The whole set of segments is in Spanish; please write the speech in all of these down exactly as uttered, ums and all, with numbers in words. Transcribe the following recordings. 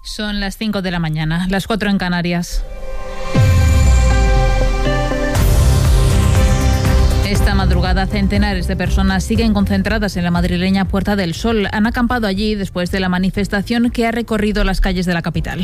Son las cinco de la mañana, las cuatro en Canarias. Esta madrugada, centenares de personas siguen concentradas en la madrileña Puerta del Sol. Han acampado allí después de la manifestación que ha recorrido las calles de la capital.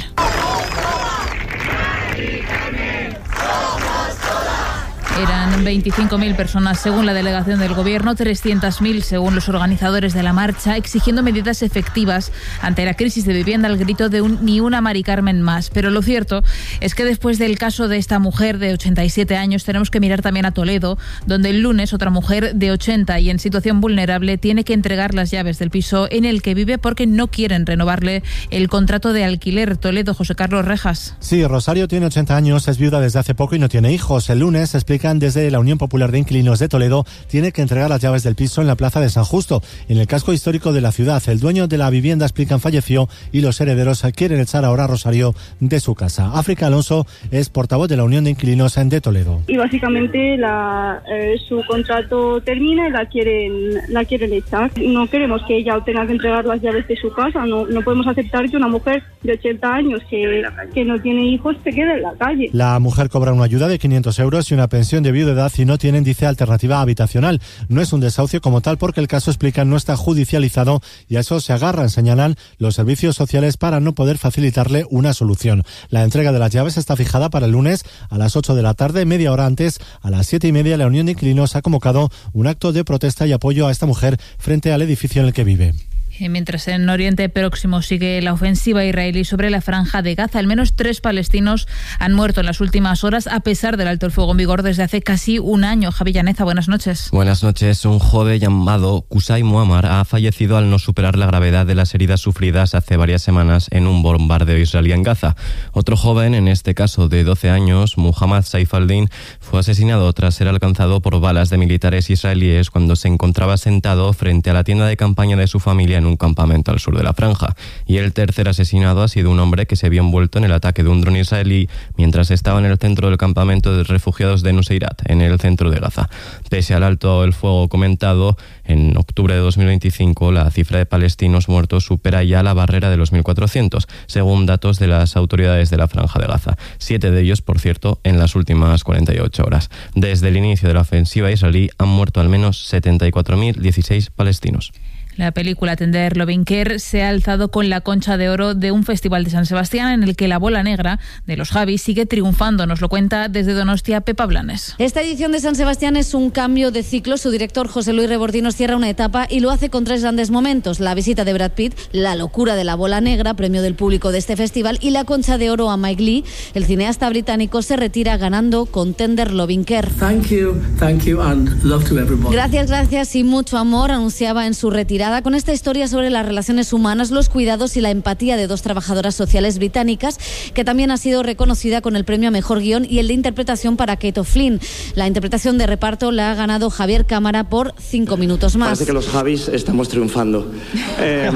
Eran veinticinco mil personas según la delegación del Gobierno, trescientas mil según los organizadores de la marcha, exigiendo medidas efectivas ante la crisis de vivienda al grito de un ni una Mari Carmen más. Pero lo cierto es que después del caso de esta mujer de ochenta y siete años tenemos que mirar también a Toledo, donde el lunes otra mujer de ochenta y en situación vulnerable tiene que entregar las llaves del piso en el que vive porque no quieren renovarle el contrato de alquiler. Toledo, José Carlos Rejas. Sí, Rosario tiene ochenta años, es viuda desde hace poco y no tiene hijos. El lunes explica desde la Unión Popular de Inquilinos de Toledo, tiene que entregar las llaves del piso en la plaza de San Justo, en el casco histórico de la ciudad. El dueño de la vivienda, explican, falleció y los herederos quieren echar ahora a Rosario de su casa. África Alonso es portavoz de la Unión de Inquilinos de Toledo. Y básicamente la, eh, su contrato termina y la quieren, la quieren echar. No queremos que ella tenga que entregar las llaves de su casa. No, no podemos aceptar que una mujer de ochenta años que, que no tiene hijos se quede en la calle. La mujer cobra una ayuda de quinientos euros y una pensión de viudedad y no tienen, dice, alternativa habitacional. No es un desahucio como tal porque el caso, explican, no está judicializado y a eso se agarran, señalan, los servicios sociales para no poder facilitarle una solución. La entrega de las llaves está fijada para el lunes a las ocho de la tarde. Media hora antes, a las siete y media, la Unión de Inquilinos ha convocado un acto de protesta y apoyo a esta mujer frente al edificio en el que vive. Mientras en Oriente Próximo sigue la ofensiva israelí sobre la Franja de Gaza, al menos tres palestinos han muerto en las últimas horas a pesar del alto el fuego en vigor desde hace casi un año. Javi Llaneza, buenas noches. Buenas noches. Un joven llamado Qusay Muammar ha fallecido al no superar la gravedad de las heridas sufridas hace varias semanas en un bombardeo israelí en Gaza. Otro joven, en este caso de doce años, Muhammad Saif al-Din, fue asesinado tras ser alcanzado por balas de militares israelíes cuando se encontraba sentado frente a la tienda de campaña de su familia en un campamento al sur de la franja. Y el tercer asesinado ha sido un hombre que se vio envuelto en el ataque de un dron israelí mientras estaba en el centro del campamento de refugiados de Nuseirat, en el centro de Gaza. Pese al alto el fuego comentado, en octubre de dos mil veinticinco la cifra de palestinos muertos supera ya la barrera de los mil cuatrocientos, según datos de las autoridades de la franja de Gaza. Siete de ellos, por cierto, en las últimas cuarenta y ocho horas. Desde el inicio de la ofensiva israelí han muerto al menos setenta y cuatro mil dieciséis palestinos. La película Tender Loving Care se ha alzado con la Concha de Oro de un festival de San Sebastián en el que la bola negra de los Javis sigue triunfando. Nos lo cuenta desde Donostia Pepa Blanes. Esta edición de San Sebastián es un cambio de ciclo. Su director José Luis Rebordinos cierra una etapa y lo hace con tres grandes momentos: la visita de Brad Pitt, la locura de la bola negra, premio del público de este festival, y la Concha de Oro a Mike Lee. El cineasta británico se retira ganando con Tender Loving Care. Thank you, thank you and love to everybody. Gracias, gracias y mucho amor, anunciaba en su retirada con esta historia sobre las relaciones humanas, los cuidados y la empatía de dos trabajadoras sociales británicas, que también ha sido reconocida con el premio a Mejor Guión y el de Interpretación para Kate O'Flynn. La interpretación de reparto la ha ganado Javier Cámara por cinco minutos más. Parece que los Javis estamos triunfando. Eh...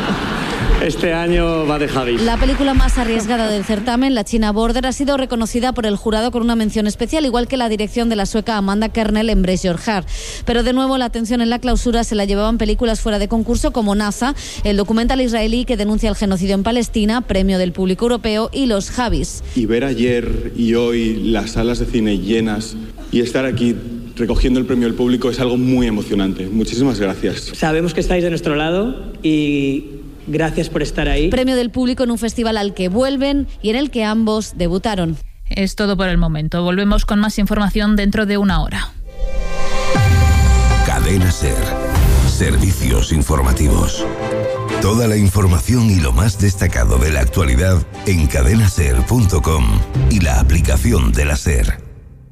Este año va de Javis. La película más arriesgada del certamen, La China Border, ha sido reconocida por el jurado con una mención especial, igual que la dirección de la sueca Amanda Kernel en Brace Your Heart. Pero de nuevo la atención en la clausura se la llevaban películas fuera de concurso como NASA, el documental israelí que denuncia el genocidio en Palestina, premio del público europeo, y Los Javis. Y ver ayer y hoy las salas de cine llenas y estar aquí recogiendo el premio del público es algo muy emocionante. Muchísimas gracias. Sabemos que estáis de nuestro lado y gracias por estar ahí. Premio del público en un festival al que vuelven y en el que ambos debutaron. Es todo por el momento. Volvemos con más información dentro de una hora. Cadena SER. Servicios informativos. Toda la información y lo más destacado de la actualidad en cadena ser punto com y la aplicación de la SER.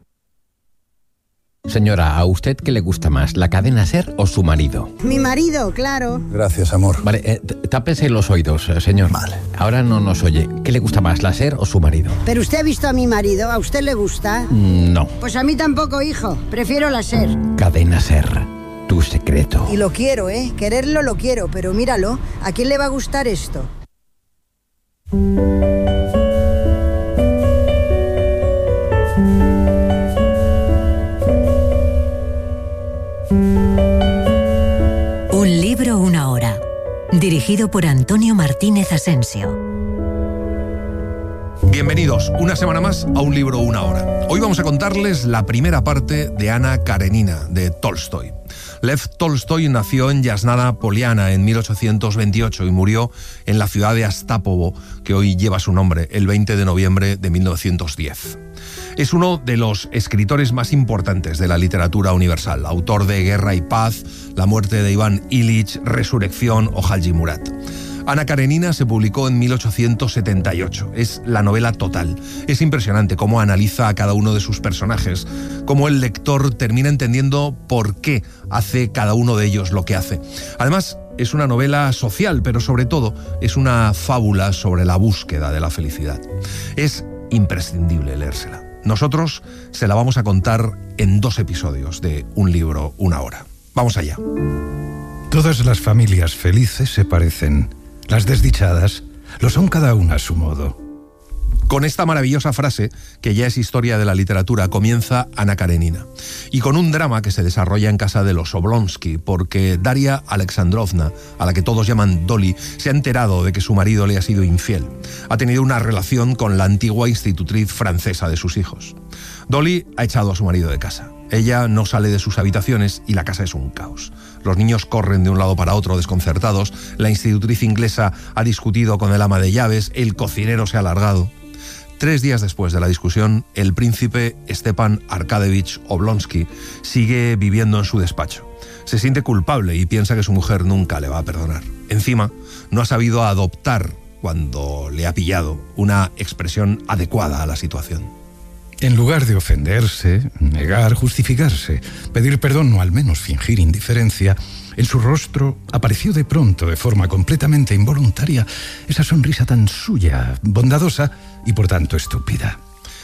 Señora, ¿a usted qué le gusta más, la cadena SER o su marido? Mi marido, claro. Gracias, amor. Vale, eh, tápese los oídos, señor. Vale. Ahora no nos oye. ¿Qué le gusta más, la SER o su marido? ¿Pero usted ha visto a mi marido? ¿A usted le gusta? Mm, no. Pues a mí tampoco, hijo. Prefiero la SER. Cadena SER, tu secreto. Y lo quiero, ¿eh? Quererlo lo quiero, pero míralo. ¿A quién le va a gustar esto? Un libro, una hora. Dirigido por Antonio Martínez Asensio. Bienvenidos una semana más a Un libro, una hora. Hoy vamos a contarles la primera parte de Ana Karenina, de Tolstoy. Lev Tolstoy nació en Yasnaya Poliana en mil ochocientos veintiocho y murió en la ciudad de Astapovo, que hoy lleva su nombre, el veinte de noviembre de mil novecientos diez. Es uno de los escritores más importantes de la literatura universal, autor de Guerra y Paz, La muerte de Iván Ilich, Resurrección o Halji Murat. Ana Karenina se publicó en mil ochocientos setenta y ocho. Es la novela total. Es impresionante cómo analiza a cada uno de sus personajes, cómo el lector termina entendiendo por qué hace cada uno de ellos lo que hace. Además, es una novela social, pero sobre todo es una fábula sobre la búsqueda de la felicidad. Es imprescindible leérsela. Nosotros se la vamos a contar en dos episodios de Un libro, una hora. Vamos allá. Todas las familias felices se parecen. Las desdichadas lo son cada una a su modo. Con esta maravillosa frase, que ya es historia de la literatura, comienza Ana Karenina. Y con un drama que se desarrolla en casa de los Oblonsky, porque Daria Alexandrovna, a la que todos llaman Dolly, se ha enterado de que su marido le ha sido infiel. Ha tenido una relación con la antigua institutriz francesa de sus hijos. Dolly ha echado a su marido de casa. Ella no sale de sus habitaciones y la casa es un caos. Los niños corren de un lado para otro desconcertados, la institutriz inglesa ha discutido con el ama de llaves, el cocinero se ha alargado. Tres días después de la discusión, el príncipe Stepan Arkadevich Oblonsky sigue viviendo en su despacho. Se siente culpable y piensa que su mujer nunca le va a perdonar. Encima, no ha sabido adoptar, cuando le ha pillado, una expresión adecuada a la situación. En lugar de ofenderse, negar, justificarse, pedir perdón o al menos fingir indiferencia, en su rostro apareció de pronto, de forma completamente involuntaria, esa sonrisa tan suya, bondadosa y por tanto estúpida.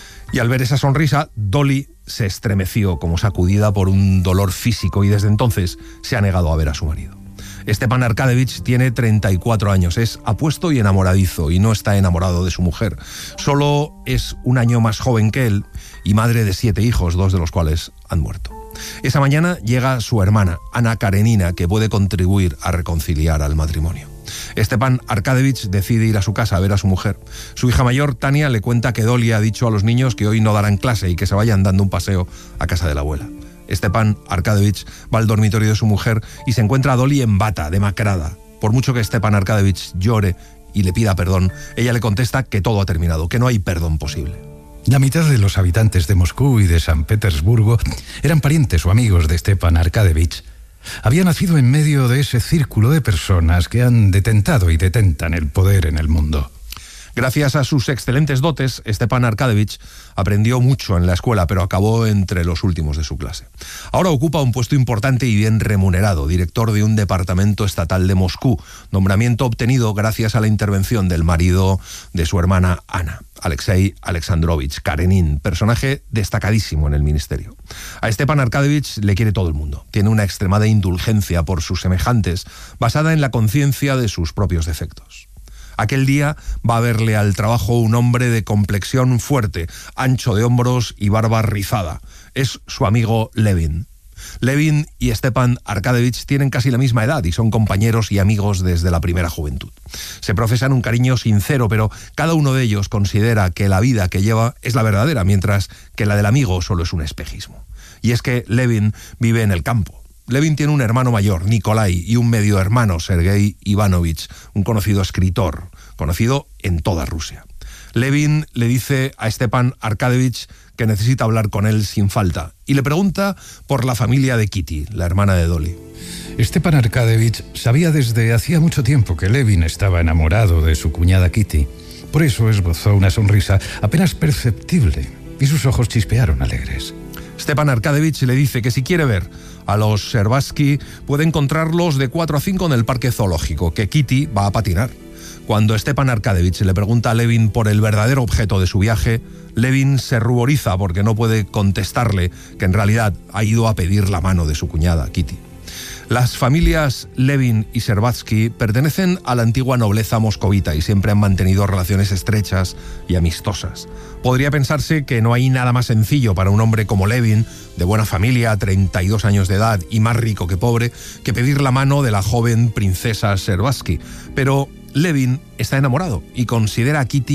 Y al ver esa sonrisa, Dolly se estremeció como sacudida por un dolor físico y desde entonces se ha negado a ver a su marido. Stepan Arkadevich tiene treinta y cuatro años, es apuesto y enamoradizo y no está enamorado de su mujer. Solo es un año más joven que él y madre de siete hijos, dos de los cuales han muerto. Esa mañana llega su hermana, Ana Karenina, que puede contribuir a reconciliar al matrimonio. Stepan Arkadevich decide ir a su casa a ver a su mujer. Su hija mayor, Tania, le cuenta que Dolly ha dicho a los niños que hoy no darán clase y que se vayan dando un paseo a casa de la abuela. Stepan Arkadevich va al dormitorio de su mujer y se encuentra a Dolly en bata, demacrada. Por mucho que Stepan Arkadevich llore y le pida perdón, ella le contesta que todo ha terminado, que no hay perdón posible. La mitad de los habitantes de Moscú y de San Petersburgo eran parientes o amigos de Stepan Arkadevich. Había nacido en medio de ese círculo de personas que han detentado y detentan el poder en el mundo. Gracias a sus excelentes dotes, Stepan Arkadevich aprendió mucho en la escuela, pero acabó entre los últimos de su clase. Ahora ocupa un puesto importante y bien remunerado, director de un departamento estatal de Moscú, nombramiento obtenido gracias a la intervención del marido de su hermana Ana, Alexei Alexandrovich Karenin, personaje destacadísimo en el ministerio. A Stepan Arkadevich le quiere todo el mundo. Tiene una extremada indulgencia por sus semejantes, basada en la conciencia de sus propios defectos. Aquel día va a verle al trabajo un hombre de complexión fuerte, ancho de hombros y barba rizada. Es su amigo Levin. Levin y Stepan Arkadevich tienen casi la misma edad y son compañeros y amigos desde la primera juventud. Se profesan un cariño sincero, pero cada uno de ellos considera que la vida que lleva es la verdadera, mientras que la del amigo solo es un espejismo. Y es que Levin vive en el campo. Levin tiene un hermano mayor, Nikolai, y un medio hermano, Sergei Ivanovich, un conocido escritor, conocido en toda Rusia. Levin le dice a Stepan Arkadevich que necesita hablar con él sin falta y le pregunta por la familia de Kitty, la hermana de Dolly. Stepan Arkadevich sabía desde hacía mucho tiempo que Levin estaba enamorado de su cuñada Kitty. Por eso esbozó una sonrisa apenas perceptible y sus ojos chispearon alegres. Stepan Arkadevich le dice que si quiere ver a los Sherbatsky puede encontrarlos de cuatro a cinco en el parque zoológico, que Kitty va a patinar. Cuando Stepan Arkadevich le pregunta a Levin por el verdadero objeto de su viaje, Levin se ruboriza porque no puede contestarle que en realidad ha ido a pedir la mano de su cuñada, Kitty. Las familias Levin y Sherbatsky pertenecen a la antigua nobleza moscovita y siempre han mantenido relaciones estrechas y amistosas. Podría pensarse que no hay nada más sencillo para un hombre como Levin, de buena familia, treinta y dos años de edad y más rico que pobre, que pedir la mano de la joven princesa Sherbatsky. Pero Levin está enamorado y considera a Kitty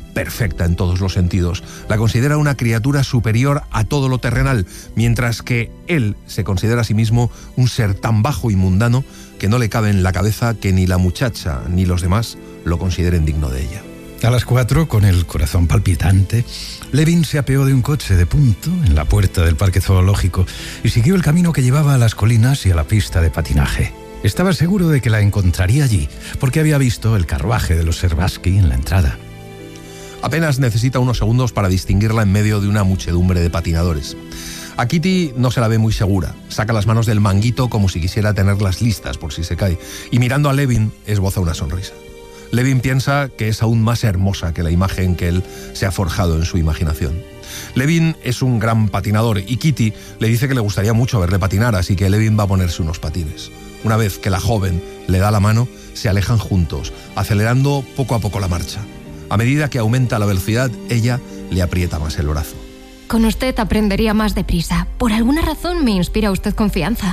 perfecta en todos los sentidos. La considera una criatura superior a todo lo terrenal, mientras que él se considera a sí mismo un ser tan bajo y mundano que no le cabe en la cabeza que ni la muchacha ni los demás lo consideren digno de ella. A las cuatro, con el corazón palpitante, Levin se apeó de un coche de punto en la puerta del parque zoológico y siguió el camino que llevaba a las colinas y a la pista de patinaje. Estaba seguro de que la encontraría allí, porque había visto el carruaje de los Serbaski en la entrada. Apenas necesita unos segundos para distinguirla en medio de una muchedumbre de patinadores. A Kitty no se la ve muy segura. Saca las manos del manguito como si quisiera tenerlas listas por si se cae, y mirando a Levin esboza una sonrisa. Levin piensa que es aún más hermosa que la imagen que él se ha forjado en su imaginación. Levin es un gran patinador y Kitty le dice que le gustaría mucho verle patinar, así que Levin va a ponerse unos patines. Una vez que la joven le da la mano, se alejan juntos, acelerando poco a poco la marcha. A medida que aumenta la velocidad, ella le aprieta más el brazo. Con usted aprendería más deprisa. Por alguna razón me inspira usted confianza.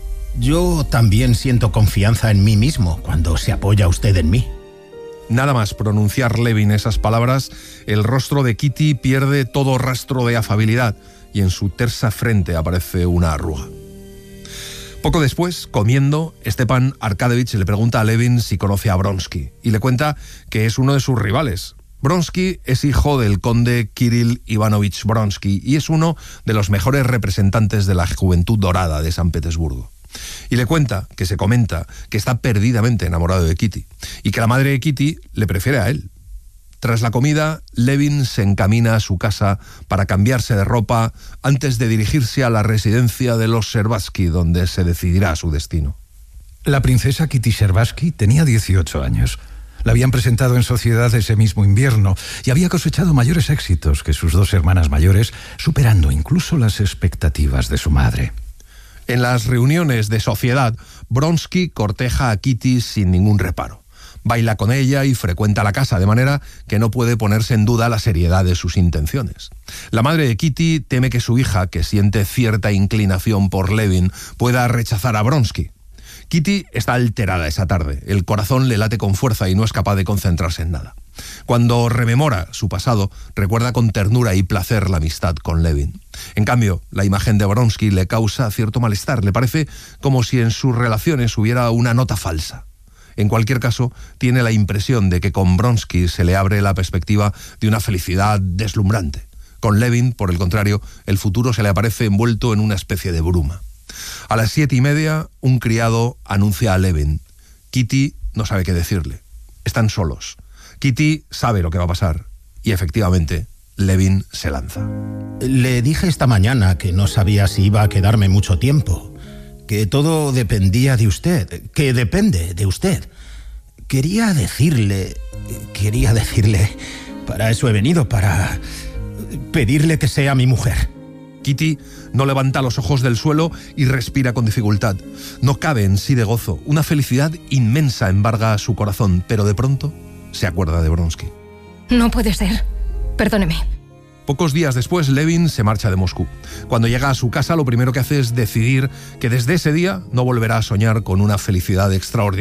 Yo también siento confianza en mí mismo cuando se apoya usted en mí. Nada más pronunciar Levin esas palabras, el rostro de Kitty pierde todo rastro de afabilidad y en su tersa frente aparece una arruga. Poco después, comiendo, Stepan Arkadevich le pregunta a Levin si conoce a Bronsky y le cuenta que es uno de sus rivales. Bronsky es hijo del conde Kirill Ivanovich Bronsky y es uno de los mejores representantes de la juventud dorada de San Petersburgo. Y le cuenta, que se comenta, que está perdidamente enamorado de Kitty y que la madre de Kitty le prefiere a él. Tras la comida, Levin se encamina a su casa para cambiarse de ropa antes de dirigirse a la residencia de los Serbaski, donde se decidirá su destino. La princesa Kitty Serbaski tenía dieciocho años. La habían presentado en sociedad ese mismo invierno y había cosechado mayores éxitos que sus dos hermanas mayores, superando incluso las expectativas de su madre. En las reuniones de sociedad, Bronsky corteja a Kitty sin ningún reparo. Baila con ella y frecuenta la casa, de manera que no puede ponerse en duda la seriedad de sus intenciones. La madre de Kitty teme que su hija, que siente cierta inclinación por Levin, pueda rechazar a Bronsky. Kitty está alterada esa tarde, el corazón le late con fuerza y no es capaz de concentrarse en nada. Cuando rememora su pasado, recuerda con ternura y placer la amistad con Levin. En cambio, la imagen de Bronsky le causa cierto malestar, le parece como si en sus relaciones hubiera una nota falsa. En cualquier caso, tiene la impresión de que con Bronsky se le abre la perspectiva de una felicidad deslumbrante. Con Levin, por el contrario, el futuro se le aparece envuelto en una especie de bruma. A las siete y media, un criado anuncia a Levin. Kitty no sabe qué decirle. Están solos. Kitty sabe lo que va a pasar. Y efectivamente, Levin se lanza. Le dije esta mañana que no sabía si iba a quedarme mucho tiempo. Que todo dependía de usted, que depende de usted. Quería decirle, quería decirle, para eso he venido, para pedirle que sea mi mujer. Kitty no levanta los ojos del suelo y respira con dificultad. No cabe en sí de gozo. Una felicidad inmensa embarga su corazón, pero de pronto se acuerda de Bronsky. No puede ser. Perdóneme. Pocos días después, Levin se marcha de Moscú. Cuando llega a su casa, lo primero que hace es decidir que desde ese día no volverá a soñar con una felicidad extraordinaria.